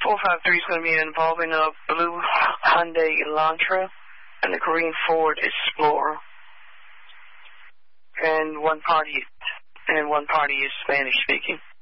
453 is going to be involving a blue Hyundai Elantra and a green Ford Explorer. And one party is Spanish speaking.